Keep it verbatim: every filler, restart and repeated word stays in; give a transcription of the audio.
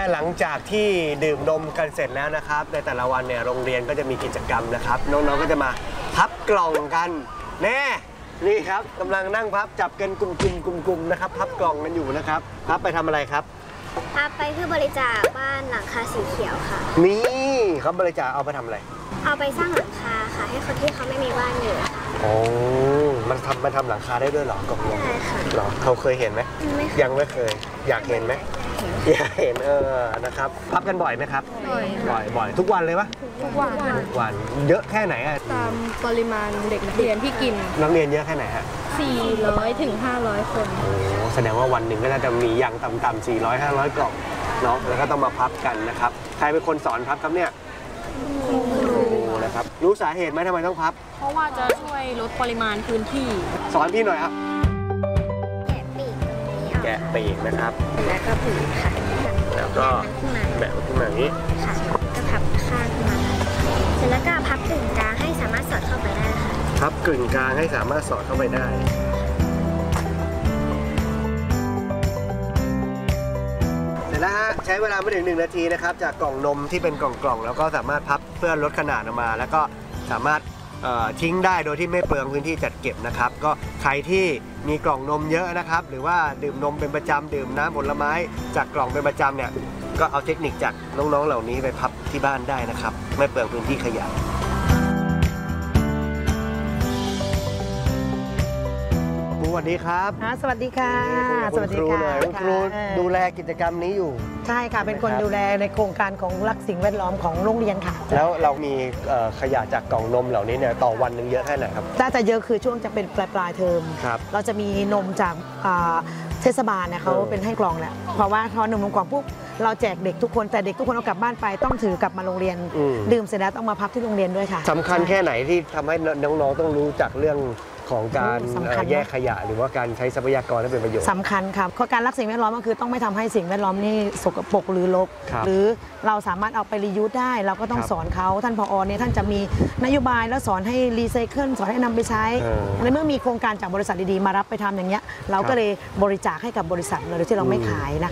หลังจากที่ดื่มนมกันเสร็จแล้วนะครับในแต่ละวันเนี่ยโรงเรียนก็จะมีกิจกรรมนะครับน้องๆก็จะมาพับกล่องกันแน่นี่ครับกำลังนั่งพับจับกันกลุ่มๆๆๆนะครับพับกล่องกันอยู่นะครับพับไปทำอะไรครับพับไปเพื่อบริจาคบ้านหลังคาสีเขียวค่ะนี่เขาบริจาคเอาไปทำอะไรเอาไปสร้างหลังคาค่ะให้คนที่เขาไม่มีบ้านอยู่โอ้มันทำมันทำหลังคาได้ด้วยเหรอกล่องนมใช่ค่ะหรอเขาเคยเห็นไหมยังไม่เคยอยากเห็นไหมอยากเห็นเออนะครับพับกันบ่อยไหมครับบ่อยบ่อยบ่อยทุกวันเลยปะทุกวันทุกวันเยอะแค่ไหนอะตามปริมาณเด็กนักเรียนที่กินนักเรียนเยอะแค่ไหนฮะสี่ร้อยถึงห้าร้อยคนโอ้แสดงว่าวันหนึ่งก็น่าจะมีอย่างต่ำๆสี่ร้อยห้าร้อยกล่องเนาะแล้วก็ต้องมาพับกันนะครับใครเป็นคนสอนพับครับเนี่ยครูนะครับรู้สาเหตุไหมทำไมต้องพับเพราะว่าจะช่วยลดปริมาณพื้นที่สอนพี่หน่อยครับแกะปีกตรงนี้ออกแกะปีกนะครับแล้วก็ผืนค่ะแล้วก็แบบขึ้นมาอย่างนี้ค่ะก็พับข้างขึ้นมาเสร็จแล้วก็พับกึ่งกลางให้สามารถสอดเข้าไปได้ค่ะพับกึ่งกลางให้สามารถสอดเข้าไปได้เสร็จแล้วฮะใช้เวลาไม่ถึงหนึ่งนาทีนะครับจากกล่องนมที่เป็นกล่องๆแล้วก็สามารถพับเพื่อลดขนาดออกมาแล้วก็สามารถทิ้งได้โดยที่ไม่เปลืองพื้นที่จัดเก็บนะครับก็ใครที่มีกล่องนมเยอะนะครับหรือว่าดื่มนมเป็นประจำดื่มน้ำผลไม้จากกล่องเป็นประจำเนี่ยก็เอาเทคนิคจากน้องๆเหล่านี้ไปพับที่บ้านได้นะครับไม่เปลืองพื้นที่ขยะสวัสดีครับสวัสดีค่ะสวัสดีค่ะคุณครูดูแลกิจกรรมนี้อยู่ใช่ค่ะเป็นคนดูแลในโครงการของรักสิ่งแวดล้อมของโรงเรียนค่ะแล้วเรามีขยะจากกล่องนมเหล่านี้เนี่ยต่อวันหนึ่งเยอะแค่ไหนครับน่าจะเยอะคือช่วงจะเป็นปลายปลายเทอมเราจะมีนมจากเทศบาลเนี่ยเขาเป็นให้กล่องแหละเพราะว่าพอนมลงกล่องปุ๊บเราแจกเด็กทุกคนแต่เด็กทุกคนเอากลับบ้านไปต้องถือกลับมาโรงเรียนดื่มเสร็จแล้วต้องมาพับที่โรงเรียนด้วยค่ะสำคัญแค่ไหนที่ทำให้น้องๆต้องรู้จักเรื่องของการแยกขยะหรือว่าการใช้ทรัพยากรให้เป็นประโยชน์สำคัญครับเพราะการรักสิ่งแวดล้อมก็คือต้องไม่ทำให้สิ่งแวดล้อมนี่สกปรกหรือรกหรือเราสามารถเอาไปรียูสได้เราก็ต้องสอนเขาท่านผอเนี่ยท่านจะมีนโยบายแล้วสอนให้รีไซเคิลสอนให้นำไปใช้ในเมื่อมีโครงการจากบริษัทดีๆมารับไปทำอย่างเงี้ยเราก็เลยบริจาคให้กับบริษัทเลยที่เราไม่ขายนะคะ